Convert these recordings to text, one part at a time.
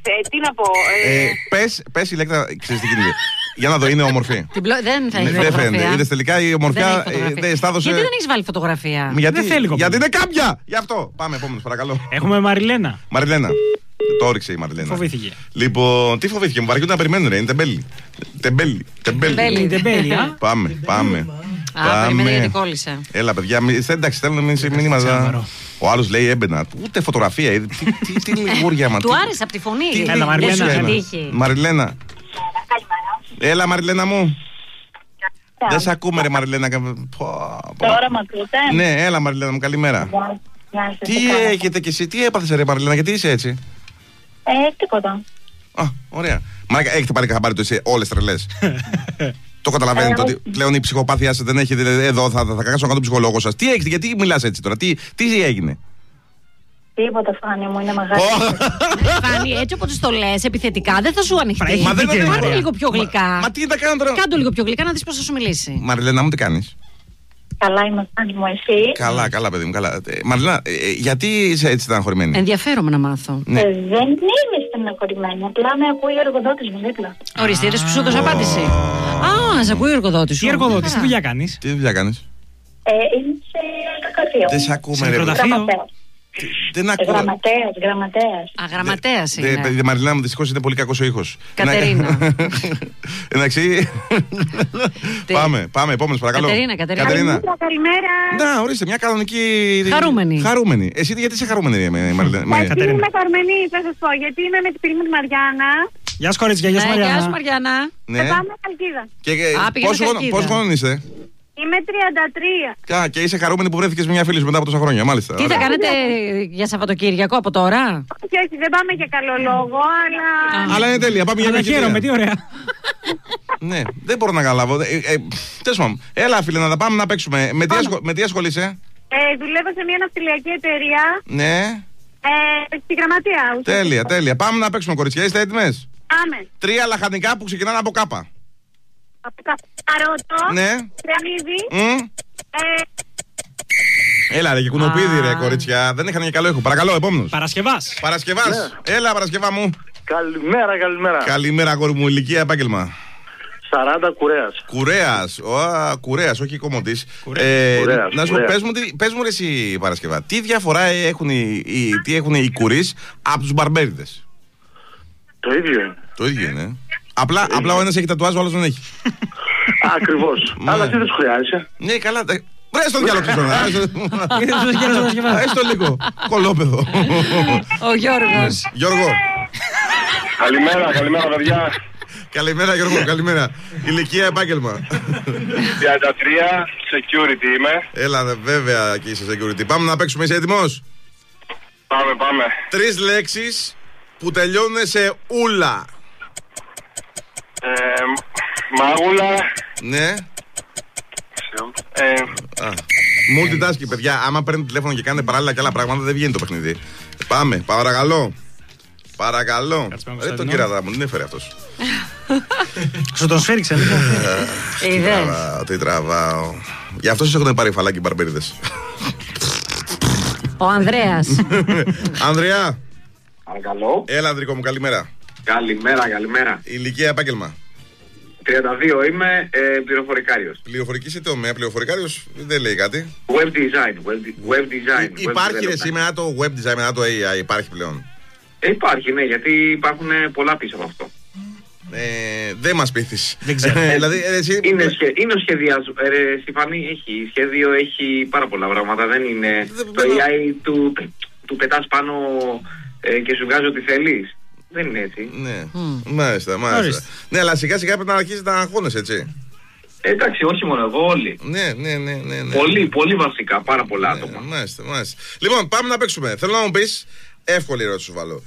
Τι να πω. Πες Ηλέκτρα, ξέρεις τι γίνεται. Για να δω, είναι όμορφη. Δεν θα είναι δεν φαίνεται. Είδες τελικά η ομορφιά δεν στάδωσε. Γιατί δεν έχεις βάλει φωτογραφία? Γιατί είναι κάμπια. Γι' αυτό. Πάμε επόμενος, παρακαλώ. Έχουμε Μαριλένα. Μαριλένα. Το όριξε η Μαριλένα. Φοβήθηκε. Λοιπόν, τι φοβήθηκε, μου βαριούνται να περιμένουν, ρε. Είναι τεμπέλη. Τεμπέλη. Πάμε. Περιμένει γιατί κόλλησε. Έλα, παιδιά, εντάξει, θέλουν μήνυμα. Ο άλλος λέει έμπαινα. Ούτε φωτογραφία. Τι λιγούρια μα. Του άρεσε από τη φωνή. Έλα, Μαριλένα. Έλα, Μαριλένα μου. Δεν σε ακούμε, ρε Μαριλένα. Τώρα μ' ακούτε? Ναι, έλα, Μαριλένα μου, καλημέρα. Τι έχετε κι εσύ, τι έπαθες, ρε Μαριλένα, γιατί είσαι έτσι? Τίποτα. Ωραία. Μαράκα, έχετε πάρει χαμπάρι του εσύ όλες τρελές? Το καταλαβαίνετε ότι πλέον η ψυχοπάθειά σας δεν έχει. Εδώ θα κάτω να κάνω τον ψυχολόγο σας. Τι έχετε, γιατί μιλάς έτσι τώρα, τι έγινε? Τίποτα, Φάνη μου, είναι μεγάλη. Φάνη, έτσι όπως το λες, επιθετικά δεν θα σου ανοιχτεί. Κάνε λίγο πιο γλυκά. Μα τι τα κάνω τώρα? Κάντο λίγο πιο γλυκά να δεις πώς θα σου μιλήσει. Μαριλένα μου, τι κάνεις? Καλά είμαι, Φάνη μου, εσύ? Καλά, παιδί μου, καλά. Μαριλένα, γιατί είσαι έτσι στεναχωρημένη? Ενδιαφέρομαι να μάθω. Ναι. Δεν είμαι στεναχωρημένη, απλά με ακούει ο εργοδότης μου δίπλα. Ορίστε, είδες που σου έδωσε απάντηση. Σε ακούει ο εργοδότης σου. Τι εργοδότης, τι δουλειά κάνεις? Είμαι σε γραφείο. Δεν σε ακούμε, ρε. Γραμματέας. Γραμματέας είναι. Μαριλένα μου, δυστυχώς είναι πολύ κακός ο ήχος. Κατερίνα. Εντάξει. Πάμε, επόμενος παρακαλώ. Κατερίνα. Καλημέρα. Να, ορίστε, μια κανονική. Χαρούμενη. Εσύ γιατί είσαι χαρούμενη, Μαριλένα? Γιατί είμαι χαρούμενη, θα σας πω. Γιατί είμαι με την φίλη μου τη Μαριάννα. Γεια σου, κορίτσια, γεια σου, Μαριάννα. Και πάμε Χαλκίδα. Πόσο χρόνων είστε? Είμαι 33. Και είσαι χαρούμενη που βρέθηκες με μια φίλη σου μετά από τόσα χρόνια, μάλιστα. Τι θα κάνετε για Σαββατοκύριακο από τώρα? Όχι, δεν πάμε για καλό λόγο, αλλά είναι τέλεια, πάμε για μια χαίρομαι, τι ωραία. Ναι, δεν μπορώ να καταλάβω. Τέλος πάντων, έλα φίλε να τα πάμε να παίξουμε. Με τι ασχολείσαι? Δουλεύω σε μια ναυτιλιακή εταιρεία. Ναι. Στη Γραμματεία. Τέλεια. Πάμε να παίξουμε, κορίτσια. Είστε έτοιμες? Πάμε. 3 λαχανικά που ξεκινάνε από κάπα. Καρότο. Ναι. Κρεμμύδι. Έλα ρε, και κουνοπίδι ρε κορίτσια. Δεν είχαν και καλό ήχο. Παρακαλώ, επόμενος. Παρασκευάς. Ναι. Έλα, Παρασκευά μου. Καλημέρα. Καλημέρα, αγόρι μου. Ηλικία, επάγγελμα? 40, Κουρέας, όχι κομμωτής. Να σου πω, πες μου ρε εσύ Παρασκευά, τι διαφορά έχουν οι κουρείς από τους μπαρμπέριδες? Το ίδιο είναι. Απλά ο ένας έχει τατουάζ, ο άλλος δεν έχει. Ακριβώς. Αλλά τι δεν σου χρειάζεσαι? Ναι, καλά. Βρες τον διάλογο Έστω λίγο. Κολόπεδο. Ο Γιώργος. Γιώργο. Καλημέρα παιδιά. Καλημέρα Γιώργο, καλημέρα. Ηλικία, επάγγελμα? 33, security είμαι. Έλα βέβαια και είσαι security. Πάμε να παίξουμε, είσαι έτοιμος? Πάμε. 3 λέξεις που τελειώνουν σε ούλα. Μάγουλα. Ναι. Multitasking, παιδιά. Άμα παίρνετε τηλέφωνο και κάνετε παράλληλα και άλλα πράγματα, δεν βγαίνει το παιχνίδι. Πάμε, παρακαλώ. Τον κυραδά μου, δεν έφερε αυτός. Σου τον σφέριξε λίγο. Τι τραβάω. Γι' αυτό σας έχουν πάρει φαλάκι οι μπαρμπέριδες. Ο Ανδρέας. Ανδρέα. Παρακαλώ. Έλα Ανδρικό μου, καλημέρα. Καλημέρα. Ηλικία, επάγγελμα? 32 είμαι, πληροφορικάριος. Πληροφορική σε τομέα, πληροφορικάριος δεν λέει κάτι. Web design. Υπάρχει ρε σήμερα το web design, μετά το AI, υπάρχει πλέον? Υπάρχει, ναι, γιατί υπάρχουν πολλά πίσω από αυτό. Δεν μας πείθεις. Δεν ξέρω. Δηλαδή, εσύ... Είναι ο σχεδιασμός. Στεφανή, έχει σχέδιο, έχει πάρα πολλά πράγματα. Δεν είναι το AI του πετάς πάνω και σου βγάζει ό,τι θέλεις. Δεν είναι έτσι. Ναι, μάλιστα. Ναι, αλλά σιγά σιγά πρέπει να αρχίσεις να αγχώνεσαι, έτσι. Εντάξει, όχι μόνο εγώ, όλοι. Ναι. Πολύ βασικά, πάρα πολλά άτομα. Μάλιστα. Λοιπόν, πάμε να παίξουμε. Θέλω να μου πεις, εύκολη ερώτηση σου βάλω.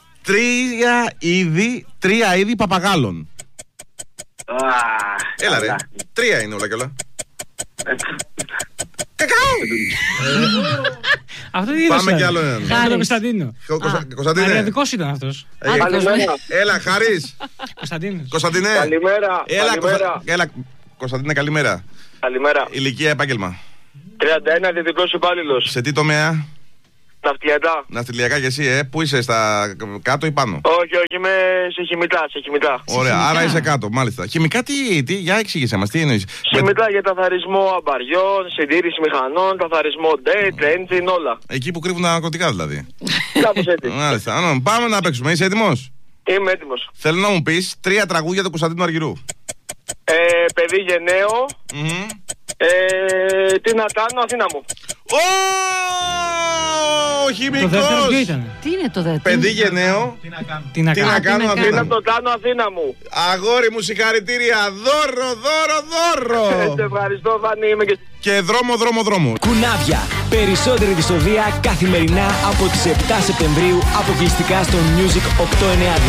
3 είδη παπαγάλων. Έλα ρε, 3 είναι όλα και όλα. Κακάο! Αυτό τι είδες? Πάμε κι άλλο έναν. Χάρης. Κωνσταντίνο. Κωνσταντίνε. Αριαδικός ήταν αυτός. Έλα, Χάρης. Κωνσταντίνε. Καλημέρα. Έλα, Κωνσταντίνε, Ναυτιλιακά και εσύ, πού είσαι, στα κάτω ή πάνω? Όχι, είμαι σε χημικά. Ωραία, άρα είσαι κάτω, μάλιστα. Χημικά τι, για εξήγησέ μας, τι εννοείς? Χημικά για καθαρισμό αμπαριών, συντήρηση μηχανών, καθαρισμό date, engine, όλα. Εκεί που κρύβουν τα ναρκωτικά δηλαδή. Κάπως έτσι. Μάλιστα, πάμε να παίξουμε, είσαι έτοιμος? Είμαι έτοιμος. Θέλω να μου πεις 3 τραγούδια του Κωνσταντίνου Αργυρού. Παιδί γενναίο. Τι να κάνω, Αθήνα μου. Ο χημικός! Το δεύτερο ποιο ήταν? Τι είναι το δεύτερο? Παιδί γενναίο. Τι να κάνω, Αθήνα Τι να μου. το κάνω, Αθήνα μου. Αγόρι μου, συγχαρητήρια. Δώρο. Σε ευχαριστώ, Φανή. Είμαι και... Και δρόμο. Κουνάβια. Περισσότερη δυστοδεία καθημερινά από τις 7 Σεπτεμβρίου αποκλειστικά στο Music 892.